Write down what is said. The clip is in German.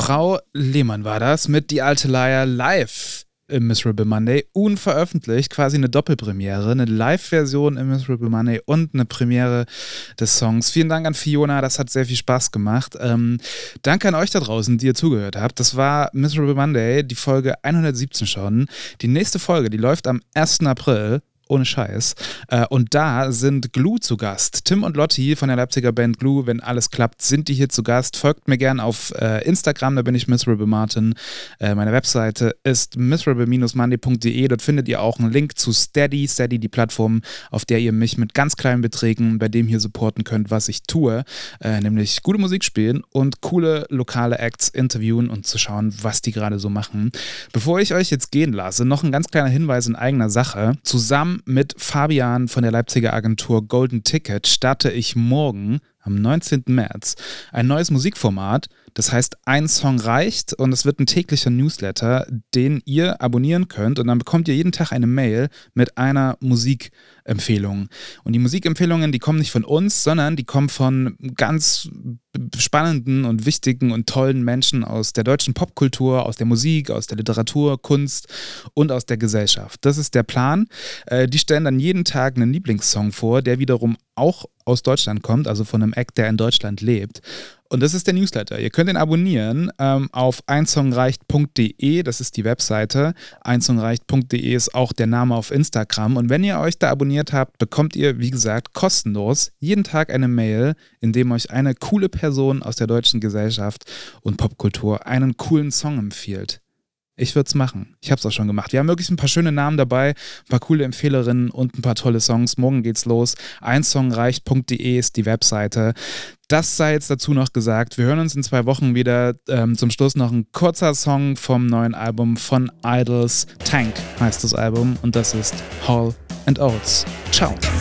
Frau Lehmann war das mit Die alte Leier live im Miserable Monday, unveröffentlicht, quasi eine Doppelpremiere, eine Live-Version im Miserable Monday und eine Premiere des Songs. Vielen Dank an Fiona, das hat sehr viel Spaß gemacht. Danke an euch da draußen, die ihr zugehört habt. Das war Miserable Monday, die Folge 117 schon. Die nächste Folge, die läuft am 1. April. Ohne Scheiß. Und da sind Glue zu Gast. Tim und Lotti von der Leipziger Band Glue, wenn alles klappt, sind die hier zu Gast. Folgt mir gern auf Instagram, da bin ich Miserable Martin. Meine Webseite ist miserable-monday.de. Dort findet ihr auch einen Link zu Steady, die Plattform, auf der ihr mich mit ganz kleinen Beträgen bei dem hier supporten könnt, was ich tue. Nämlich gute Musik spielen und coole lokale Acts interviewen und zu schauen, was die gerade so machen. Bevor ich euch jetzt gehen lasse, noch ein ganz kleiner Hinweis in eigener Sache. Zusammen mit Fabian von der Leipziger Agentur Golden Ticket starte ich morgen am 19. März ein neues Musikformat, das heißt Ein Song reicht, und es wird ein täglicher Newsletter, den ihr abonnieren könnt, und dann bekommt ihr jeden Tag eine Mail mit einer Musikempfehlung. Und die Musikempfehlungen, die kommen nicht von uns, sondern die kommen von ganz spannenden und wichtigen und tollen Menschen aus der deutschen Popkultur, aus der Musik, aus der Literatur, Kunst und aus der Gesellschaft. Das ist der Plan. Die stellen dann jeden Tag einen Lieblingssong vor, der wiederum auch aus Deutschland kommt, also von einem Act, der in Deutschland lebt. Und das ist der Newsletter. Ihr könnt ihn abonnieren auf einsongreicht.de, das ist die Webseite. einsongreicht.de ist auch der Name auf Instagram. Und wenn ihr euch da abonniert habt, bekommt ihr, wie gesagt, kostenlos jeden Tag eine Mail, in dem euch eine coole Person aus der deutschen Gesellschaft und Popkultur einen coolen Song empfiehlt. Ich würde es machen. Ich habe es auch schon gemacht. Wir haben wirklich ein paar schöne Namen dabei, ein paar coole Empfehlerinnen und ein paar tolle Songs. Morgen geht's los. einsongreicht.de ist die Webseite. Das sei jetzt dazu noch gesagt. Wir hören uns in 2 Wochen wieder. Zum Schluss noch ein kurzer Song vom neuen Album von Idols. Tank heißt das Album und das ist Hall & Oates. Ciao.